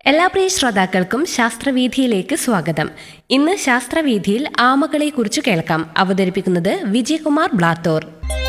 എല്ലാ പ്രിയ ശ്രോതാക്കൾക്കും ശാസ്ത്രവീഥിയിലേക്ക് സ്വാഗതം. ഇന്ന് ശാസ്ത്രവീഥിയിൽ ആമകളെക്കുറിച്ച് കേൾക്കാം. അവതരിപ്പിക്കുന്നത് വിജയകുമാർ ബ്ലാത്തൂർ.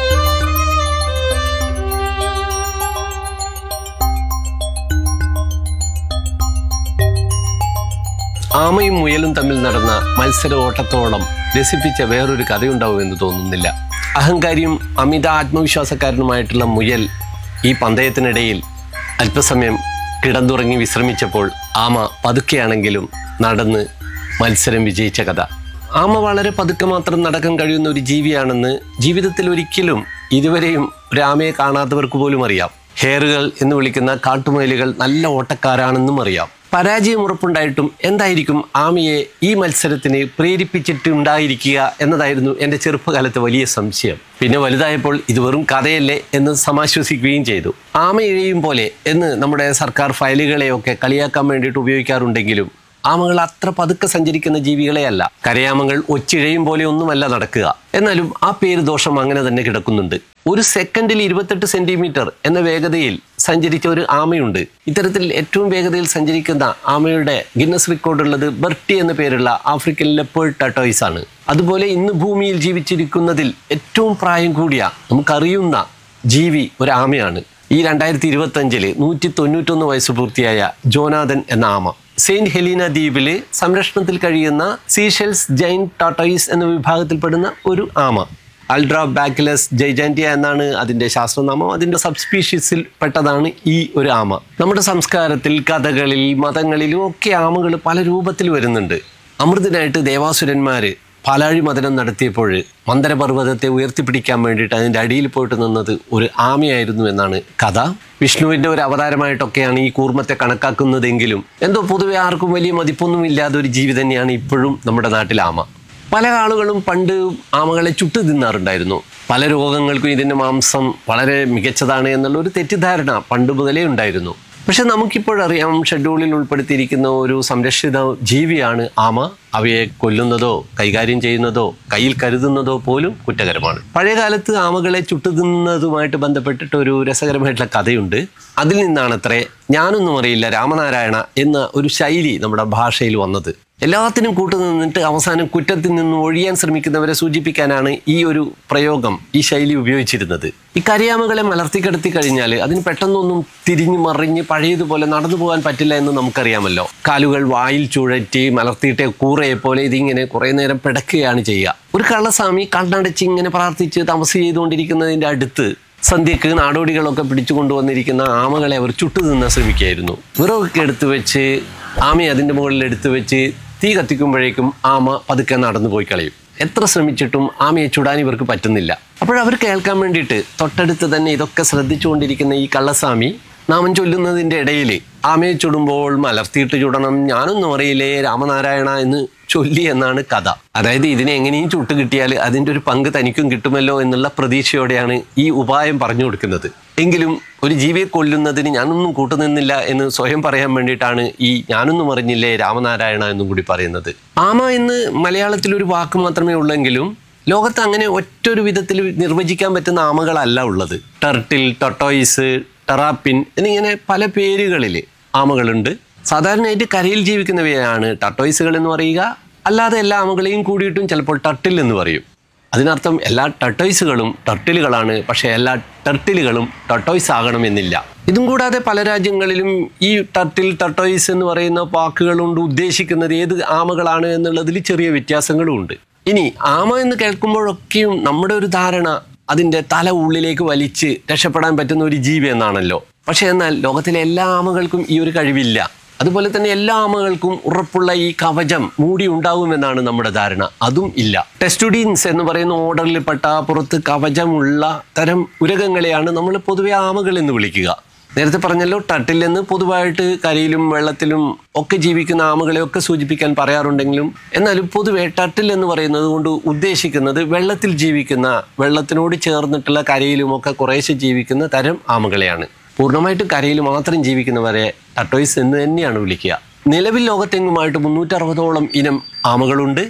ആമയും മുയലും തമ്മിൽ നടന്ന മത്സര ഓട്ടത്തോളം രസിപ്പിച്ച വേറൊരു കഥയുണ്ടാവുമെന്ന് തോന്നുന്നില്ല. അഹങ്കാരിയും അമിത ആത്മവിശ്വാസക്കാരനുമായിട്ടുള്ള മുയൽ ഈ പന്തയത്തിനിടയിൽ അല്പസമയം കിടന്നുറങ്ങി വിശ്രമിച്ചപ്പോൾ ആമ പതുക്കെയാണെങ്കിലും നടന്ന് മത്സരം വിജയിച്ച കഥ. ആമ വളരെ പതുക്കെ മാത്രം നടക്കാൻ കഴിയുന്ന ഒരു ജീവിയാണെന്ന് ജീവിതത്തിൽ ഒരിക്കലും ഇതുവരെയും ഒരു ആമയെ കാണാത്തവർക്ക് പോലും അറിയാം. ഹെയറുകൾ എന്ന് വിളിക്കുന്ന കാട്ടുമുയലുകൾ നല്ല ഓട്ടക്കാരാണെന്നും അറിയാം. പരാജയം ഉറപ്പുണ്ടായിട്ടും എന്തായിരിക്കും ആമയെ ഈ മത്സരത്തിന് പ്രേരിപ്പിച്ചിട്ടുണ്ടായിരിക്കുക എന്നതായിരുന്നു എൻ്റെ ചെറുപ്പകാലത്തെ വലിയ സംശയം. പിന്നെ വലുതായപ്പോൾ ഇത് വെറും കഥയല്ലേ എന്ന് സമാശ്വസിക്കുകയും ചെയ്തു. ആമയിഴയും പോലെ എന്ന് നമ്മുടെ സർക്കാർ ഫയലുകളെയൊക്കെ കളിയാക്കാൻ വേണ്ടിയിട്ട് ഉപയോഗിക്കാറുണ്ടെങ്കിലും ആമകൾ അത്ര പതുക്കെ സഞ്ചരിക്കുന്ന ജീവികളെയല്ല. കരയാമകൾ ഒച്ചിഴയും പോലെ ഒന്നുമല്ല നടക്കുക. എന്നാലും ആ പേര് ദോഷം അങ്ങനെ തന്നെ കിടക്കുന്നുണ്ട്. ഒരു സെക്കൻഡിൽ 28 സെന്റിമീറ്റർ എന്ന വേഗതയിൽ സഞ്ചരിച്ച ഒരു ആമയുണ്ട്. ഇത്തരത്തിൽ ഏറ്റവും വേഗതയിൽ സഞ്ചരിക്കുന്ന ആമയുടെ ഗിന്നസ് റെക്കോർഡുള്ളത് ബർട്ടി എന്ന പേരുള്ള ആഫ്രിക്കൻ ലെപ്പേർഡ് ടർട്ടോയ്സ് ആണ്. അതുപോലെ ഇന്ന് ഭൂമിയിൽ ജീവിച്ചിരിക്കുന്നതിൽ ഏറ്റവും പ്രായം കൂടിയ നമുക്കറിയുന്ന ജീവി ഒരു ആമയാണ്. ഈ 2025 191 വയസ്സ് പൂർത്തിയായ ജോനാഥൻ എന്ന ആമ സെയിന്റ് ഹെലീന ദ്വീപില് സംരക്ഷണത്തിൽ കഴിയുന്ന സീഷെൽസ് ജൈന്റ് ടോർട്ടോയ്സ് എന്ന വിഭാഗത്തിൽപ്പെടുന്ന ഒരു ആമ. അൾട്രാബാക്കിലസ് ജൈജാന്റിയ എന്നാണ് അതിൻ്റെ ശാസ്ത്രനാമം. അതിൻ്റെ സബ്സ്പീഷീസിൽ പെട്ടതാണ് ഈ ഒരു ആമ. നമ്മുടെ സംസ്കാരത്തിൽ, കഥകളിൽ, മതങ്ങളിലും ഒക്കെ ആമകൾ പല രൂപത്തിൽ വരുന്നുണ്ട്. അമൃതനായിട്ട് ദേവാസുരന്മാര് പാലാഴി മദനം നടത്തിയപ്പോൾ മന്ദരപർവ്വതത്തെ ഉയർത്തിപ്പിടിക്കാൻ വേണ്ടിയിട്ട് അതിൻ്റെ അടിയിൽ പോയിട്ട് നിന്നത് ഒരു ആമയായിരുന്നു എന്നാണ് കഥ. വിഷ്ണുവിൻ്റെ ഒരു അവതാരമായിട്ടൊക്കെയാണ് ഈ കൂർമ്മത്തെ കണക്കാക്കുന്നതെങ്കിലും എന്തോ പൊതുവെ ആർക്കും വലിയ മതിപ്പൊന്നും ഇല്ലാതെ ഒരു ജീവി തന്നെയാണ് ഇപ്പോഴും നമ്മുടെ നാട്ടിൽ ആമ. പല ആളുകളും പണ്ട് ആമകളെ ചുട്ടു തിന്നാറുണ്ടായിരുന്നു. പല രോഗങ്ങൾക്കും ഇതിൻ്റെ മാംസം വളരെ മികച്ചതാണ് എന്നുള്ള ഒരു തെറ്റിദ്ധാരണ പണ്ട് മുതലേ ഉണ്ടായിരുന്നു. പക്ഷെ നമുക്കിപ്പോഴറിയാം, ഷെഡ്യൂളിൽ ഉൾപ്പെടുത്തിയിരിക്കുന്ന ഒരു സംരക്ഷിത ജീവിയാണ് ആമ. അവയെ കൊല്ലുന്നതോ കൈകാര്യം ചെയ്യുന്നതോ കയ്യിൽ കരുതുന്നതോ പോലും കുറ്റകരമാണ്. പഴയകാലത്ത് ആമകളെ ചുട്ടുതിന്നുന്നതുമായിട്ട് ബന്ധപ്പെട്ടിട്ട് ഒരു രസകരമായിട്ടുള്ള കഥയുണ്ട്. അതിൽ നിന്നാണത്രേ ഞാനൊന്നും അറിയില്ല രാമനാരായണ എന്ന ഒരു ശൈലി നമ്മുടെ ഭാഷയിൽ വന്നത്. എല്ലാത്തിനും കൂട്ടുനിന്നിട്ട് അവസാനം കുറ്റത്തിൽ നിന്ന് ഒഴിയാൻ ശ്രമിക്കുന്നവരെ സൂചിപ്പിക്കാനാണ് ഈ ഒരു പ്രയോഗം, ഈ ശൈലി ഉപയോഗിച്ചിരുന്നത്. ഈ കരിയാമകളെ മലർത്തിക്കിടത്തി കഴിഞ്ഞാൽ അതിന് പെട്ടെന്നൊന്നും തിരിഞ്ഞു മറിഞ്ഞ് പഴയതുപോലെ നടന്നു പോകാൻ പറ്റില്ല എന്ന് നമുക്കറിയാമല്ലോ. കാലുകൾ വായിൽ ചുഴറ്റി മലർത്തിയിട്ടേ കൂറയെ പോലെ ഇതിങ്ങനെ കുറേ നേരം പിടക്കുകയാണ് ചെയ്യുക. ഒരു കള്ളസ്വാമി കണ്ണടച്ച് ഇങ്ങനെ പ്രാർത്ഥിച്ച് തപസ് ചെയ്തുകൊണ്ടിരിക്കുന്നതിൻ്റെ അടുത്ത് സന്ധ്യക്ക് നാടോടികളൊക്കെ പിടിച്ചു കൊണ്ടുവന്നിരിക്കുന്ന ആമകളെ അവർ ചുട്ടു തിന്നാൻ ശ്രമിക്കുകയായിരുന്നു. വിറകൊക്കെ എടുത്തു വെച്ച് ആമയെ അതിൻ്റെ മുകളിൽ എടുത്തു വെച്ച് തീ കത്തിക്കുമ്പോഴേക്കും ആമ പതുക്കെ നടന്നു പോയി കളയും. എത്ര ശ്രമിച്ചിട്ടും ആമയെ ചുടാൻ ഇവർക്ക് പറ്റുന്നില്ല. അപ്പോഴവർ കേൾക്കാൻ വേണ്ടിയിട്ട് തൊട്ടടുത്ത് തന്നെ ഇതൊക്കെ ശ്രദ്ധിച്ചുകൊണ്ടിരിക്കുന്ന ഈ കള്ളസ്വാമി നാമം ചൊല്ലുന്നതിൻ്റെ ഇടയിൽ ആമയെ ചുടുമ്പോൾ മലർത്തിയിട്ട് ചുടണം, ഞാനൊന്നും അറിയില്ലേ രാമനാരായണ എന്ന് ചൊല്ലി എന്നാണ് കഥ. അതായത് ഇതിനെ എങ്ങനെയും ചുട്ട് കിട്ടിയാൽ അതിൻ്റെ ഒരു പങ്ക് തനിക്കും കിട്ടുമല്ലോ എന്നുള്ള പ്രതീക്ഷയോടെയാണ് ഈ ഉപായം പറഞ്ഞു കൊടുക്കുന്നത്. എങ്കിലും ഒരു ജീവിയെ കൊല്ലുന്നതിന് ഞാനൊന്നും കൂട്ടുനിന്നില്ല എന്ന് സ്വയം പറയാൻ വേണ്ടിയിട്ടാണ് ഈ ഞാനൊന്നും അറിഞ്ഞില്ലേ രാമനാരായണ എന്നും കൂടി പറയുന്നത്. ആമ എന്ന് മലയാളത്തിലൊരു വാക്ക് മാത്രമേ ഉള്ളെങ്കിലും ലോകത്ത് അങ്ങനെ ഒറ്റൊരു വിധത്തിൽ നിർവചിക്കാൻ പറ്റുന്ന ആമകളല്ല ഉള്ളത്. ടർട്ടിൽ, ടൊട്ടോയ്സ്, ടെറാപ്പിൻ എന്നിങ്ങനെ പല പേരുകളിൽ ആമകളുണ്ട്. സാധാരണയായിട്ട് കരയിൽ ജീവിക്കുന്നവയാണ് ടർട്ടോയ്സുകൾ എന്ന് പറയുക. അല്ലാതെ എല്ലാ ആമകളെയും കൂടിയിട്ടും ചിലപ്പോൾ ടർട്ടിൽ എന്ന് പറയും. അതിനർത്ഥം എല്ലാ ടർട്ടോയ്സുകളും ടർട്ടിലുകളാണ്, പക്ഷേ എല്ലാ ടർട്ടിലുകളും ടർട്ടോയ്സ് ആകണമെന്നില്ല. ഇതും കൂടാതെ പല രാജ്യങ്ങളിലും ഈ ടർട്ടിൽ, ടർട്ടോയ്സ് എന്ന് പറയുന്ന വാക്കുകൾ കൊണ്ട് ഉദ്ദേശിക്കുന്നത് ഏത് ആമകളാണ് എന്നുള്ളതിൽ ചെറിയ വ്യത്യാസങ്ങളും ഉണ്ട്. ഇനി ആമ എന്ന് കേൾക്കുമ്പോഴൊക്കെയും നമ്മുടെ ഒരു ധാരണ അതിൻ്റെ തല ഉള്ളിലേക്ക് വലിച്ച് രക്ഷപ്പെടാൻ പറ്റുന്ന ഒരു ജീവി എന്നാണല്ലോ. പക്ഷേ എന്നാൽ ലോകത്തിലെ എല്ലാ ആമകൾക്കും ഈ ഒരു കഴിവില്ല. അതുപോലെ തന്നെ എല്ലാ ആമകൾക്കും ഉറപ്പുള്ള ഈ കവചം മൂടി ഉണ്ടാവുമെന്നാണ് നമ്മുടെ ധാരണ. അതും ഇല്ല. ടെസ്റ്റുഡീൻസ് എന്ന് പറയുന്ന ഓർഡറിൽപ്പെട്ട പുറത്ത് കവചമുള്ള തരം ഉരകങ്ങളെയാണ് നമ്മൾ പൊതുവെ ആമകൾ എന്ന് വിളിക്കുക. നേരത്തെ പറഞ്ഞല്ലോ, ടർട്ടിൽ എന്ന് പൊതുവായിട്ട് കരയിലും വെള്ളത്തിലും ഒക്കെ ജീവിക്കുന്ന ആമകളെയൊക്കെ സൂചിപ്പിക്കാൻ പറയാറുണ്ടെങ്കിലും എന്നാലും പൊതുവെ ടർട്ടിൽ എന്ന് പറയുന്നത് കൊണ്ട് ഉദ്ദേശിക്കുന്നത് വെള്ളത്തിൽ ജീവിക്കുന്ന, വെള്ളത്തിനോട് ചേർന്നിട്ടുള്ള കരയിലുമൊക്കെ കുറേശ്ശെ ജീവിക്കുന്ന തരം ആമകളെയാണ്. പൂർണ്ണമായിട്ട് കരയിൽ മാത്രം ജീവിക്കുന്നവരെ ടർട്ടോയ്സ് എന്ന് തന്നെയാണ് വിളിക്കുക. നിലവിൽ ലോകത്തെങ്ങുമായിട്ട് 360ഓളം ഇനം ആമകളുണ്ട്.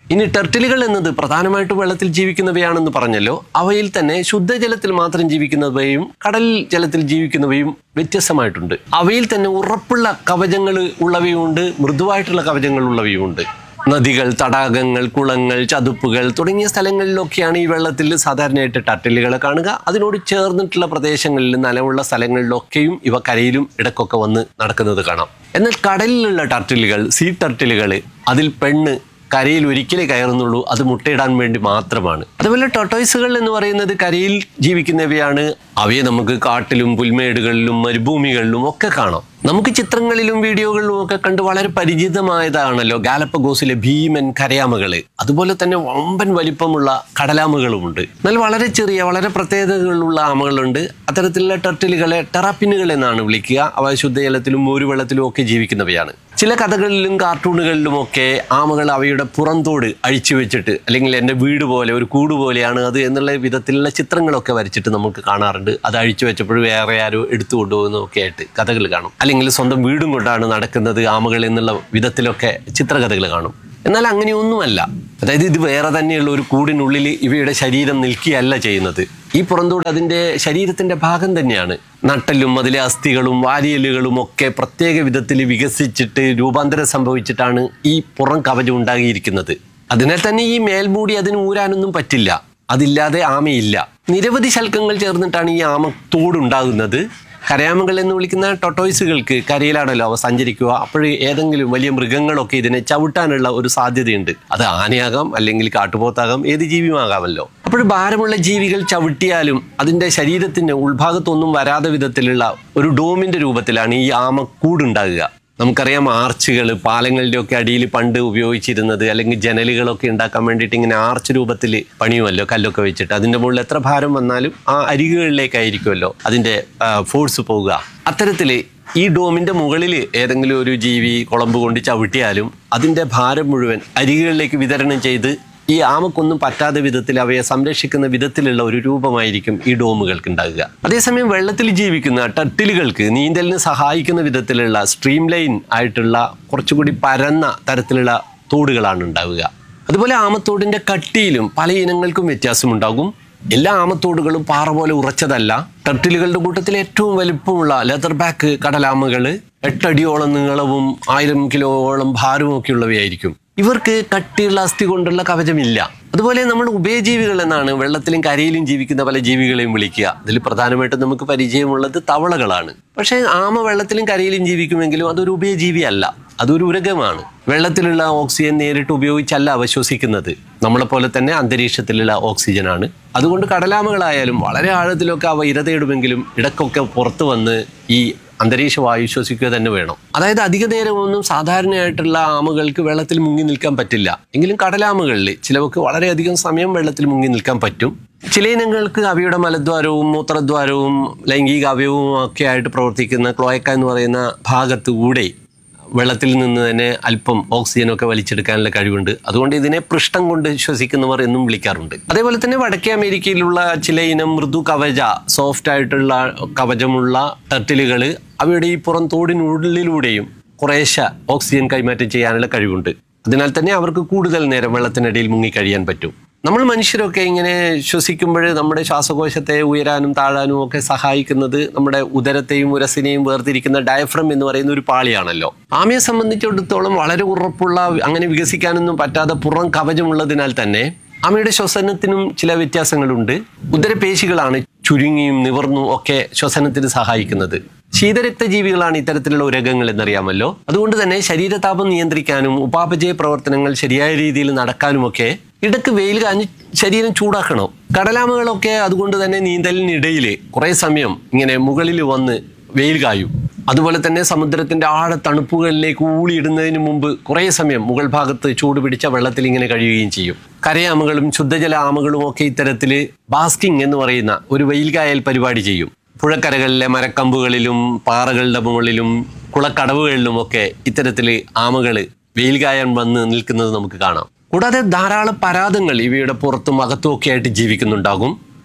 ഇനി ടെർട്ടിലുകൾ എന്നത് പ്രധാനമായിട്ടും വെള്ളത്തിൽ ജീവിക്കുന്നവയാണെന്ന് പറഞ്ഞല്ലോ. അവയിൽ തന്നെ ശുദ്ധജലത്തിൽ മാത്രം ജീവിക്കുന്നവയും കടൽ ജലത്തിൽ ജീവിക്കുന്നവയും വ്യത്യസ്തമായിട്ടുണ്ട്. അവയിൽ തന്നെ ഉറപ്പുള്ള കവചങ്ങൾ ഉള്ളവയുമുണ്ട്, മൃദുവായിട്ടുള്ള കവചങ്ങൾ ഉള്ളവയുമുണ്ട്. നദികൾ, തടാകങ്ങൾ, കുളങ്ങൾ, ചതുപ്പുകൾ തുടങ്ങിയ സ്ഥലങ്ങളിലൊക്കെയാണ് ഈ വെള്ളത്തിൽ സാധാരണയായിട്ട് ടർട്ടിലുകളെ കാണുക. അതിനോട് ചേർന്നിട്ടുള്ള പ്രദേശങ്ങളിൽ, നനവുള്ള സ്ഥലങ്ങളിലൊക്കെയും ഇവ കരയിലും ഇടയ്ക്കൊക്കെ വന്ന് നടക്കുന്നത് കാണാം. എന്നാൽ കടലിലുള്ള ടർട്ടിലുകൾ, സീ ടർട്ടിലുകൾ, അതിൽ പെണ്ണ് കരയിൽ ഒരിക്കലേ കയറുന്നുള്ളൂ, അത് മുട്ടയിടാൻ വേണ്ടി മാത്രമാണ്. അതുപോലെ ടോട്ടോയ്സുകൾ എന്ന് പറയുന്നത് കരയിൽ ജീവിക്കുന്നവയാണ്. അവയെ നമുക്ക് കാട്ടിലും പുൽമേടുകളിലും മരുഭൂമികളിലും ഒക്കെ കാണാം. നമുക്ക് ചിത്രങ്ങളിലും വീഡിയോകളിലും ഒക്കെ കണ്ട് വളരെ പരിചിതമായതാണല്ലോ ഗാലപ്പഗോസിലെ ഭീമൻ കരയാമകള്. അതുപോലെ തന്നെ വമ്പൻ വലിപ്പമുള്ള കടലാമകളുമുണ്ട്. എന്നാൽ വളരെ ചെറിയ, വളരെ പ്രത്യേകതകളുള്ള ആമകളുണ്ട്. അത്തരത്തിലുള്ള ടർട്ടിലുകളെ ടെറാപ്പിനുകൾ എന്നാണ് വിളിക്കുക. അവ ശുദ്ധജലത്തിലും മോരുവെള്ളത്തിലും ഒക്കെ ജീവിക്കുന്നവയാണ്. ചില കഥകളിലും കാർട്ടൂണുകളിലും ഒക്കെ ആമകൾ അവയുടെ പുറന്തോട് അഴിച്ചു വെച്ചിട്ട്, അല്ലെങ്കിൽ എൻ്റെ വീട് പോലെ, ഒരു കൂട് പോലെയാണ് അത് എന്നുള്ള വിധത്തിലുള്ള ചിത്രങ്ങളൊക്കെ വരച്ചിട്ട് നമുക്ക് കാണാറുണ്ട്. അത് അഴിച്ചു വെച്ചപ്പോൾ വേറെ ആരോ എടുത്തു കൊണ്ടുപോകുന്നതൊക്കെ ആയിട്ട് കഥകൾ കാണും. അല്ലെങ്കിൽ സ്വന്തം വീടും കൊണ്ടാണ് നടക്കുന്നത് ആമകൾ എന്നുള്ള വിധത്തിലൊക്കെ ചിത്രകഥകൾ കാണും. എന്നാൽ അങ്ങനെയൊന്നുമല്ല. അതായത് ഇത് വേറെ തന്നെയുള്ള ഒരു കൂടിനുള്ളിൽ ഇവയുടെ ശരീരം നിൽക്കുകയല്ല ചെയ്യുന്നത്. ഈ പുറന്തോട് അതിൻ്റെ ശരീരത്തിൻ്റെ ഭാഗം തന്നെയാണ്. നട്ടലും അതിലെ അസ്ഥികളും വാരിയലുകളും ഒക്കെ പ്രത്യേക വിധത്തിൽ വികസിച്ചിട്ട് രൂപാന്തരം സംഭവിച്ചിട്ടാണ് ഈ പുറം കവചം ഉണ്ടാകിയിരിക്കുന്നത്. അതിനാൽ തന്നെ ഈ മേൽമൂടി അതിന് ഊരാനൊന്നും പറ്റില്ല. അതില്ലാതെ ആമയില്ല. നിരവധി ശൽക്കങ്ങൾ ചേർന്നിട്ടാണ് ഈ ആമത്തോടുണ്ടാകുന്നത്. കരയാമകൾ എന്ന് വിളിക്കുന്ന ടൊട്ടോയ്സുകൾക്ക് കരയിലാണല്ലോ അവ സഞ്ചരിക്കുക. അപ്പോൾ ഏതെങ്കിലും വലിയ മൃഗങ്ങളൊക്കെ ഇതിനെ ചവിട്ടാനുള്ള ഒരു സാധ്യതയുണ്ട്. അത് ആനയാകാം, അല്ലെങ്കിൽ കാട്ടുപോത്താകാം, ഏത് ജീവിയുമാകാമല്ലോ. അപ്പോൾ ഭാരമുള്ള ജീവികൾ ചവിട്ടിയാലും അതിൻ്റെ ശരീരത്തിൻ്റെ ഉൾഭാഗത്തൊന്നും വരാതെ വിധത്തിലുള്ള ഒരു ഡോമിൻ്റെ രൂപത്തിലാണ് ഈ ആമക്കൂടുണ്ടാകുക. നമുക്കറിയാം, ആർച്ചുകൾ, പാലങ്ങളുടെയൊക്കെ അടിയിൽ പണ്ട് ഉപയോഗിച്ചിരുന്നത്, അല്ലെങ്കിൽ ജനലുകളൊക്കെ ഉണ്ടാക്കാൻ വേണ്ടിയിട്ട് ഇങ്ങനെ ആർച്ച് രൂപത്തിൽ പണിയുമല്ലോ, കല്ലൊക്കെ വെച്ചിട്ട്. അതിൻ്റെ മുകളിൽ എത്ര ഭാരം വന്നാലും ആ അരികുകളിലേക്കായിരിക്കുമല്ലോ അതിൻ്റെ ഫോഴ്സ് പോവുക. അത്തരത്തിൽ ഈ ഡോമിൻ്റെ മുകളിൽ ഏതെങ്കിലും ഒരു ജീവി കുളമ്പ് കൊണ്ട് ചവിട്ടിയാലും അതിൻ്റെ ഭാരം മുഴുവൻ അരികുകളിലേക്ക് വിതരണം ചെയ്ത് ഈ ആമക്കൊന്നും പറ്റാത്ത വിധത്തിൽ അവയെ സംരക്ഷിക്കുന്ന വിധത്തിലുള്ള ഒരു രൂപമായിരിക്കും ഈ ഡോമുകൾക്ക് ഉണ്ടാകുക. അതേസമയം വെള്ളത്തിൽ ജീവിക്കുന്ന ടർട്ടിലുകൾക്ക് നീന്തലിന് സഹായിക്കുന്ന വിധത്തിലുള്ള സ്ട്രീം ലൈൻ ആയിട്ടുള്ള കുറച്ചുകൂടി പരന്ന തരത്തിലുള്ള തോടുകളാണ് ഉണ്ടാവുക. അതുപോലെ ആമത്തോടിൻ്റെ കട്ടിയിലും പല ഇനങ്ങൾക്കും വ്യത്യാസമുണ്ടാകും. എല്ലാ ആമത്തോടുകളും പാറ പോലെ ഉറച്ചതല്ല. ടർട്ടിലുകളുടെ കൂട്ടത്തിൽ ഏറ്റവും വലിപ്പമുള്ള ലെതർ ബാക്ക് കടലാമകൾ 8 അടിയോളം നീളവും 1000 കിലോയോളം ഭാരവും ഒക്കെ ഉള്ളവയായിരിക്കും. ഇവർക്ക് കട്ടിയുള്ള അസ്ഥി കൊണ്ടുള്ള കവചമില്ല. അതുപോലെ നമ്മൾ ഉഭയജീവികൾ എന്നാണ് വെള്ളത്തിലും കരയിലും ജീവിക്കുന്ന പല ജീവികളെയും വിളിക്കുക. അതിൽ പ്രധാനമായിട്ടും നമുക്ക് പരിചയമുള്ളത് തവളകളാണ്. പക്ഷേ ആമ വെള്ളത്തിലും കരയിലും ജീവിക്കുമെങ്കിലും അതൊരു ഉഭയജീവി അല്ല, അതൊരു ഉരകമാണ്. വെള്ളത്തിലുള്ള ഓക്സിജൻ നേരിട്ട് ഉപയോഗിച്ചല്ല അവ ശ്വസിക്കുന്നത്. നമ്മളെപ്പോലെ തന്നെ അന്തരീക്ഷത്തിലുള്ള ഓക്സിജനാണ്. അതുകൊണ്ട് കടലാമകളായാലും വളരെ ആഴത്തിലൊക്കെ അവ ഇര തേടുമെങ്കിലും ഇടയ്ക്കൊക്കെ പുറത്തു വന്ന് ഈ അന്തരീക്ഷ വായു ശ്വസിക്കുക തന്നെ വേണം. അതായത് അധിക നേരമൊന്നും സാധാരണയായിട്ടുള്ള ആമകൾക്ക് വെള്ളത്തിൽ മുങ്ങി നിൽക്കാൻ പറ്റില്ല. എങ്കിലും കടലാമകളിൽ ചിലവർക്ക് വളരെയധികം സമയം വെള്ളത്തിൽ മുങ്ങി നിൽക്കാൻ പറ്റും. ചില ഇനങ്ങൾക്ക് അവയുടെ മലദ്വാരവും മൂത്രദ്വാരവും ലൈംഗിക അവയവവും ഒക്കെ ആയിട്ട് പ്രവർത്തിക്കുന്ന ക്ലോയക്ക എന്ന് പറയുന്ന ഭാഗത്തുകൂടെ വെള്ളത്തിൽ നിന്ന് തന്നെ അല്പം ഓക്സിജനൊക്കെ വലിച്ചെടുക്കാനുള്ള കഴിവുണ്ട്. അതുകൊണ്ട് ഇതിനെ പൃഷ്ഠം കൊണ്ട് ശ്വസിക്കുന്നവർ എന്നും വിളിക്കാറുണ്ട്. അതേപോലെ തന്നെ വടക്കേ അമേരിക്കയിലുള്ള ചില ഇനം മൃദു കവച, സോഫ്റ്റ് ആയിട്ടുള്ള കവചമുള്ള ടർട്ടിലുകൾ അവയുടെ ഈ പുറം തോടിനുള്ളിലൂടെയും കുറേശ്ശെ ഓക്സിജൻ കൈമാറ്റം ചെയ്യാനുള്ള കഴിവുണ്ട്. അതിനാൽ തന്നെ അവർക്ക് കൂടുതൽ നേരം വെള്ളത്തിനടിയിൽ മുങ്ങിക്കഴിയാൻ പറ്റും. നമ്മൾ മനുഷ്യരൊക്കെ ഇങ്ങനെ ശ്വസിക്കുമ്പോൾ നമ്മുടെ ശ്വാസകോശത്തെ ഉയരാനും താഴാനും ഒക്കെ സഹായിക്കുന്നത് നമ്മുടെ ഉദരത്തെയും ഉരസിനെയും വേർതിരിക്കുന്ന ഡയഫ്രം എന്ന് പറയുന്ന ഒരു പാളിയാണല്ലോ. ആമയെ സംബന്ധിച്ചിടത്തോളം വളരെ ഉറപ്പുള്ള, അങ്ങനെ വികസിക്കാനൊന്നും പറ്റാതെ പുറം കവചമുള്ളതിനാൽ തന്നെ ആമയുടെ ശ്വസനത്തിനും ചില വ്യത്യാസങ്ങളുണ്ട്. ഉദരപേശികളാണ് ചുരുങ്ങിയും നിവർന്നും ഒക്കെ ശ്വസനത്തിന് സഹായിക്കുന്നത്. ശീതരക്തജീവികളാണ് ഇത്തരത്തിലുള്ള ഉരകങ്ങൾ എന്നറിയാമല്ലോ. അതുകൊണ്ട് തന്നെ ശരീരതാപം നിയന്ത്രിക്കാനും ഉപാപചയ പ്രവർത്തനങ്ങൾ ശരിയായ രീതിയിൽ നടക്കാനുമൊക്കെ ഇടയ്ക്ക് വെയിൽ കാഞ്ഞ് ശരീരം ചൂടാക്കണം. കടലാമകളൊക്കെ അതുകൊണ്ട് തന്നെ നീന്തലിനിടയിൽ കുറേ സമയം ഇങ്ങനെ മുകളിൽ വന്ന് വെയിൽ കായും. അതുപോലെ തന്നെ സമുദ്രത്തിന്റെ തണുപ്പുകളിലേക്ക് ഊളിയിടുന്നതിന് മുമ്പ് കുറേ സമയം മുകൾ ഭാഗത്ത് ചൂട് പിടിച്ച വെള്ളത്തിൽ ഇങ്ങനെ കഴിയുകയും ചെയ്യും. കരയാമകളും ശുദ്ധജല ആമകളും ഒക്കെ ഇത്തരത്തിൽ ബാസ്കിംഗ് എന്ന് പറയുന്ന ഒരു വെയിൽ കായൽ പരിപാടി ചെയ്യും. പുഴക്കരകളിലെ മരക്കമ്പുകളിലും പാറകളുടെ മുകളിലും കുളക്കടവുകളിലും ഒക്കെ ഇത്തരത്തിൽ ആമകൾ വെയിൽ കായാൻ വന്ന് നിൽക്കുന്നത് നമുക്ക് കാണാം. കൂടാതെ ധാരാളം പരാതങ്ങൾ ഇവയുടെ പുറത്തും അകത്തും ഒക്കെ ആയിട്ട് ജീവിക്കുന്നുണ്ടാകും.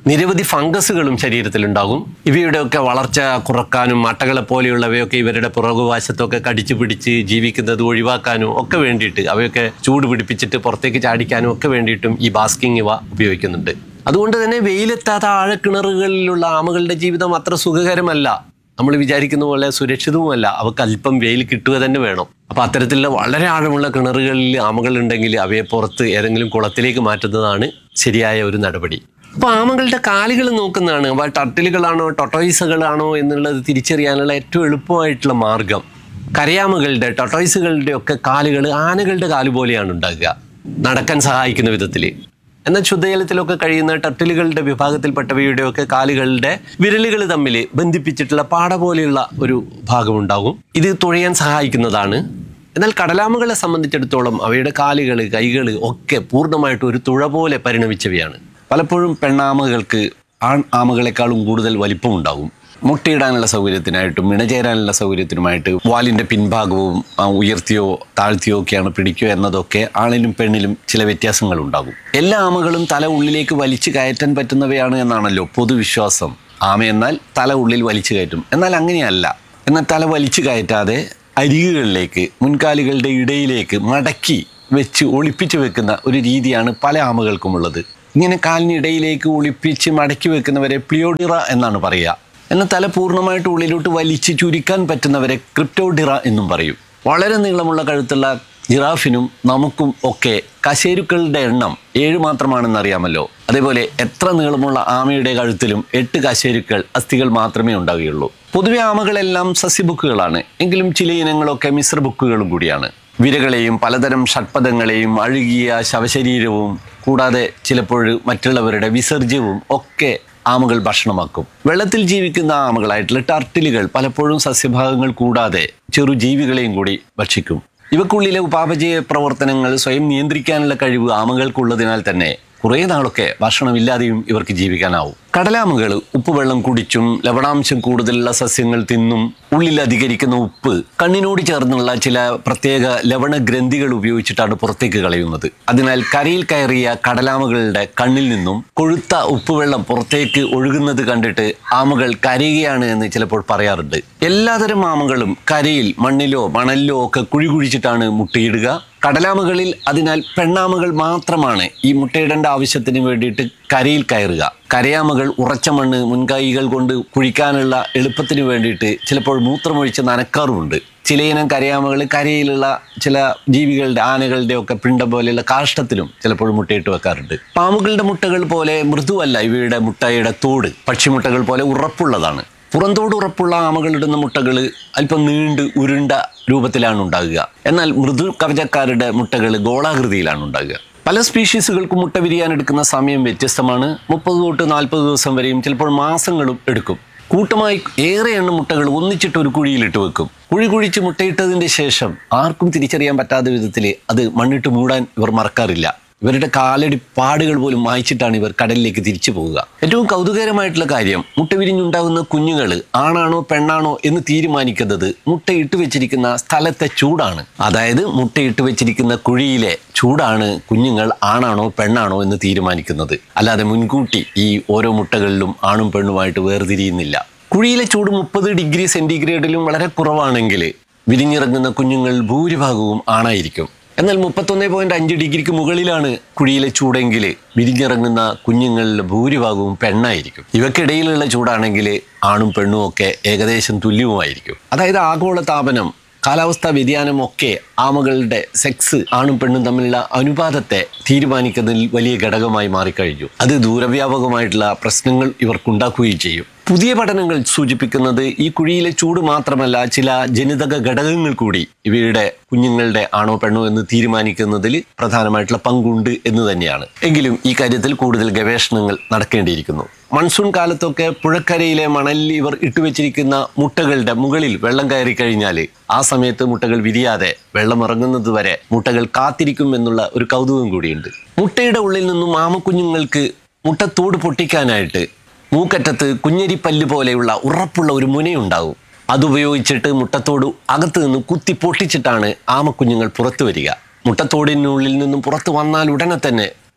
നിരവധി ഫംഗസുകളും ശരീരത്തിലുണ്ടാകും. ഇവയുടെയൊക്കെ വളർച്ച കുറക്കാനും അട്ടകളെ പോലെയുള്ളവയൊക്കെ ഇവരുടെ പുറകുവശത്തൊക്കെ കടിച്ചു പിടിച്ച് ജീവിക്കുന്നത് ഒഴിവാക്കാനും ഒക്കെ വേണ്ടിയിട്ട്, അവയൊക്കെ ചൂട് പിടിപ്പിച്ചിട്ട് പുറത്തേക്ക് ചാടിക്കാനും ഒക്കെ വേണ്ടിയിട്ടും ഈ ബാസ്കിങ് ഇവ ഉപയോഗിക്കുന്നുണ്ട്. അതുകൊണ്ട് തന്നെ വെയിലെത്താത്ത ആഴക്കിണറുകളിലുള്ള ആമകളുടെ ജീവിതം അത്ര സുഖകരമല്ല, നമ്മൾ വിചാരിക്കുന്ന പോലെ സുരക്ഷിതവുമല്ല. അവർക്ക് അല്പം വെയിൽ കിട്ടുക തന്നെ വേണം. അപ്പൊ അത്തരത്തിലുള്ള വളരെ ആഴമുള്ള കിണറുകളിൽ ആമകൾ ഉണ്ടെങ്കിൽ അവയെ പുറത്ത് ഏതെങ്കിലും കുളത്തിലേക്ക് മാറ്റുന്നതാണ് ശരിയായ ഒരു നടപടി. അപ്പൊ ആമകളുടെ കാലുകൾ നോക്കുന്നതാണ് അവ ടർട്ടിലുകളാണോ ടൊട്ടോയിസുകളാണോ എന്നുള്ളത് തിരിച്ചറിയാനുള്ള ഏറ്റവും എളുപ്പമായിട്ടുള്ള മാർഗം. കരയാമകളുടെ ടൊട്ടോയിസുകളുടെ ഒക്കെ കാലുകൾ ആനകളുടെ കാല് പോലെയാണ് ഉണ്ടാകുക, നടക്കാൻ സഹായിക്കുന്ന വിധത്തിൽ. എന്നാൽ ശുദ്ധജലത്തിലൊക്കെ കഴിയുന്ന ടർട്ടിലുകളുടെ വിഭാഗത്തിൽപ്പെട്ടവയുടെയൊക്കെ കാലുകളുടെ വിരലുകൾ തമ്മിൽ ബന്ധിപ്പിച്ചിട്ടുള്ള പാട പോലെയുള്ള ഒരു ഭാഗമുണ്ടാകും. ഇത് തുഴയാൻ സഹായിക്കുന്നതാണ്. എന്നാൽ കടലാമകളെ സംബന്ധിച്ചിടത്തോളം അവയുടെ കാലുകൾ, കൈകൾ ഒക്കെ പൂർണ്ണമായിട്ട് ഒരു തുഴ പോലെ പരിണമിച്ചവയാണ്. പലപ്പോഴും പെണ്ണാമകൾക്ക് ആൺ ആമകളെക്കാളും കൂടുതൽ വലിപ്പമുണ്ടാകും. മുട്ടയിടാനുള്ള സൗകര്യത്തിനായിട്ടും ഇണചേരാനുള്ള സൗകര്യത്തിനുമായിട്ട് വാലിൻ്റെ പിൻഭാഗവും ഉയർത്തിയോ താഴ്ത്തിയോ ഒക്കെയാണ് പിടിക്കുക എന്നതൊക്കെ ആണിലും പെണ്ണിലും ചില വ്യത്യാസങ്ങൾ ഉണ്ടാകും. എല്ലാ ആമകളും തല ഉള്ളിലേക്ക് വലിച്ചു കയറ്റാൻ പറ്റുന്നവയാണ് എന്നാണല്ലോ പൊതുവിശ്വാസം. ആമ എന്നാൽ തല ഉള്ളിൽ വലിച്ചു കയറ്റും. എന്നാൽ അങ്ങനെയല്ല. എന്നാൽ തല വലിച്ചു കയറ്റാതെ അരികുകളിലേക്ക്, മുൻകാലുകളുടെ ഇടയിലേക്ക് മടക്കി വെച്ച് ഒളിപ്പിച്ച് വെക്കുന്ന ഒരു രീതിയാണ് പല ആമകൾക്കുമുള്ളത്. ഇങ്ങനെ കാലിനിടയിലേക്ക് ഒളിപ്പിച്ച് മടക്കി വെക്കുന്നവരെ പ്ലിയോഡിറ എന്നാണ് പറയുക. എന്നാൽ തല പൂർണ്ണമായിട്ട് ഉള്ളിലോട്ട് വലിച്ച് ചുരുക്കാൻ പറ്റുന്നവരെ ക്രിപ്റ്റോഡിറ എന്നും പറയും. വളരെ നീളമുള്ള കഴുത്തുള്ള ജിറാഫിനും നമുക്കും ഒക്കെ കശേരുക്കളുടെ എണ്ണം 7 മാത്രമാണെന്ന് അറിയാമല്ലോ. അതേപോലെ എത്ര നീളമുള്ള ആമയുടെ കഴുത്തിലും 8 കശേരുക്കൾ, അസ്ഥികൾ മാത്രമേ ഉണ്ടാവുകയുള്ളൂ. പൊതുവെ ആമകളെല്ലാം സസ്യബുക്കുകളാണ്. എങ്കിലും ചില ഇനങ്ങളൊക്കെ മിശ്രബുക്കുകളും കൂടിയാണ്. വിരകളെയും പലതരം ഷഡ്പദങ്ങളെയും അഴുകിയ ശവശരീരവും കൂടാതെ ചിലപ്പോൾ മറ്റുള്ളവരുടെ വിസർജ്യവും ഒക്കെ ആമകൾ ഭക്ഷണമാക്കും. വെള്ളത്തിൽ ജീവിക്കുന്ന ആമകളായിട്ടുള്ള ടർട്ടിലുകൾ പലപ്പോഴും സസ്യഭാഗങ്ങൾ കൂടാതെ ചെറുജീവികളെയും കൂടി ഭക്ഷിക്കും. ഇവക്കുള്ളിലെ ഉപാപചയ പ്രവർത്തനങ്ങൾ സ്വയം നിയന്ത്രിക്കാനുള്ള കഴിവ് ആമകൾക്കുള്ളതിനാൽ തന്നെ കുറേ നാളൊക്കെ ഭക്ഷണമില്ലാതെയും ഇവർക്ക് ജീവിക്കാനാവും. കടലാമകൾ ഉപ്പുവെള്ളം കുടിച്ചും ലവണാംശം കൂടുതലുള്ള സസ്യങ്ങൾ തിന്നും ഉള്ളിൽ അധികരിക്കുന്ന ഉപ്പ് കണ്ണിനോട് ചേർന്നുള്ള ചില പ്രത്യേക ലവണഗ്രന്ഥികൾ ഉപയോഗിച്ചിട്ടാണ് പുറത്തേക്ക് കളയുന്നത്. അതിനാൽ കരയിൽ കയറിയ കടലാമകളുടെ കണ്ണിൽ നിന്നും കൊഴുത്ത ഉപ്പുവെള്ളം പുറത്തേക്ക് ഒഴുകുന്നത് കണ്ടിട്ട് ആമകൾ കരയുകയാണ് എന്ന് ചിലപ്പോൾ പറയാറുണ്ട്. എല്ലാതരം ആമകളും കരയിൽ മണ്ണിലോ മണലിലോ ഒക്കെ കുഴി കുഴിച്ചിട്ടാണ് മുട്ടയിടുക. കടലാമകളിൽ അതിനാൽ പെണ്ണാമകൾ മാത്രമാണ് ഈ മുട്ടയിടേണ്ട ആവശ്യത്തിന് വേണ്ടിയിട്ട് കരയിൽ കയറുക. കരയാമകൾ ഉറച്ച മണ്ണ് മുൻകൈകൾ കൊണ്ട് കുഴിക്കാനുള്ള എളുപ്പത്തിന് വേണ്ടിയിട്ട് ചിലപ്പോൾ മൂത്രമൊഴിച്ച് നനക്കാറുമുണ്ട്. ചിലയിനം കരയാമകൾ കരയിലുള്ള ചില ജീവികളുടെ, ആനകളുടെ ഒക്കെ പിണ്ടം പോലെയുള്ള കാഷ്ടത്തിലും ചിലപ്പോൾ മുട്ടയിട്ട് വെക്കാറുണ്ട്. പാമ്പുകളുടെ മുട്ടകൾ പോലെ മൃദുവല്ല ഇവയുടെ മുട്ടയുടെ തോട്. പക്ഷിമുട്ടകൾ പോലെ ഉറപ്പുള്ളതാണ്. പുറന്തോട് ഉറപ്പുള്ള ആമകളിടുന്ന മുട്ടകൾ അല്പം നീണ്ട് ഉരുണ്ട രൂപത്തിലാണ് ഉണ്ടാകുക. എന്നാൽ മൃദു കവചക്കാരുടെ മുട്ടകൾ ഗോളാകൃതിയിലാണ് ഉണ്ടാകുക. പല സ്പീഷീസുകൾക്കും മുട്ട വിരിയാൻ എടുക്കുന്ന സമയം വ്യത്യസ്തമാണ്. 30 തൊട്ട് 40 ദിവസം വരെയും ചിലപ്പോൾ മാസങ്ങളും എടുക്കും. കൂട്ടമായി ഏറെ എണ്ണം മുട്ടകൾ ഒന്നിച്ചിട്ട് ഒരു കുഴിയിലിട്ട് വെക്കും. കുഴി കുഴിച്ച് മുട്ടയിട്ടതിൻ്റെ ശേഷം ആർക്കും തിരിച്ചറിയാൻ പറ്റാത്ത വിധത്തിൽ അത് മണ്ണിട്ട് മൂടാൻ ഇവർ മറക്കാറില്ല. ഇവരുടെ കാലടി പാടുകൾ പോലും മായ്ച്ചിട്ടാണ് ഇവർ കടലിലേക്ക് തിരിച്ചു പോവുക. ഏറ്റവും കൗതുകകരമായിട്ടുള്ള കാര്യം, മുട്ട വിരിഞ്ഞുണ്ടാകുന്ന കുഞ്ഞുങ്ങൾ ആണാണോ പെണ്ണാണോ എന്ന് തീരുമാനിക്കുന്നത് മുട്ടയിട്ട് വെച്ചിരിക്കുന്ന സ്ഥലത്തെ ചൂടാണ്. അതായത് മുട്ടയിട്ട് വെച്ചിരിക്കുന്ന കുഴിയിലെ ചൂടാണ് കുഞ്ഞുങ്ങൾ ആണാണോ പെണ്ണാണോ എന്ന് തീരുമാനിക്കുന്നത്. അല്ലാതെ മുൻകൂട്ടി ഈ ഓരോ മുട്ടകളിലും ആണും പെണ്ണുമായിട്ട് വേർതിരിയുന്നില്ല. കുഴിയിലെ ചൂട് 30 ഡിഗ്രി സെന്റിഗ്രേഡിലും വളരെ കുറവാണെങ്കിൽ വിരിഞ്ഞിറങ്ങുന്ന കുഞ്ഞുങ്ങൾ ഭൂരിഭാഗവും ആണായിരിക്കും. എന്നാൽ 31.5 ഡിഗ്രിക്ക് മുകളിലാണ് കുഴിയിലെ ചൂടെങ്കിൽ വിരിഞ്ഞിറങ്ങുന്ന കുഞ്ഞുങ്ങളിൽ ഭൂരിഭാഗവും പെണ്ണായിരിക്കും. ഇവക്കിടയിലുള്ള ചൂടാണെങ്കിൽ ആണും പെണ്ണും ഒക്കെ ഏകദേശം തുല്യവുമായിരിക്കും. അതായത് ആഗോളതാപനം, കാലാവസ്ഥാ വ്യതിയാനം ഒക്കെ ആമകളുടെ സെക്സ്, ആണും പെണ്ണും തമ്മിലുള്ള അനുപാതത്തെ തീരുമാനിക്കുന്നതിൽ വലിയ ഘടകമായി മാറിക്കഴിഞ്ഞു. അത് ദൂരവ്യാപകമായിട്ടുള്ള പ്രശ്നങ്ങൾ ഇവർക്കുണ്ടാക്കുകയും ചെയ്യും. പുതിയ പഠനങ്ങൾ സൂചിപ്പിക്കുന്നത് ഈ കുഴിയിലെ ചൂട് മാത്രമല്ല, ചില ജനിതക ഘടകങ്ങൾ കൂടി ഇവയുടെ കുഞ്ഞുങ്ങളുടെ ആണോ പെണ്ണോ എന്ന് തീരുമാനിക്കുന്നതിൽ പ്രധാനമായിട്ടുള്ള പങ്കുണ്ട് എന്ന് തന്നെയാണ്. എങ്കിലും ഈ കാര്യത്തിൽ കൂടുതൽ ഗവേഷണങ്ങൾ നടക്കേണ്ടിയിരിക്കുന്നു. മൺസൂൺ കാലത്തൊക്കെ പുഴക്കരയിലെ മണലിൽ ഇവർ ഇട്ടുവെച്ചിരിക്കുന്ന മുട്ടകളുടെ മുകളിൽ വെള്ളം കയറി കഴിഞ്ഞാൽ ആ സമയത്ത് മുട്ടകൾ വിരിയാതെ വെള്ളം ഇറങ്ങുന്നത് വരെ മുട്ടകൾ കാത്തിരിക്കും എന്നുള്ള ഒരു കൗതുകം കൂടിയുണ്ട്. മുട്ടയുടെ ഉള്ളിൽ നിന്നും ആമക്കുഞ്ഞുങ്ങൾക്ക് മുട്ടത്തോട് പൊട്ടിക്കാനായിട്ട് മൂക്കറ്റത്ത് കുഞ്ഞരിപ്പല്ല് പോലെയുള്ള ഉറപ്പുള്ള ഒരു മുനയുണ്ടാവും. അതുപയോഗിച്ചിട്ട് മുട്ടത്തോട് അകത്ത് നിന്ന് കുത്തി പൊട്ടിച്ചിട്ടാണ് ആമക്കുഞ്ഞുങ്ങൾ പുറത്തു വരിക. മുട്ടത്തോടിനുള്ളിൽ നിന്നും പുറത്തു വന്നാൽ ഉടനെ തന്നെ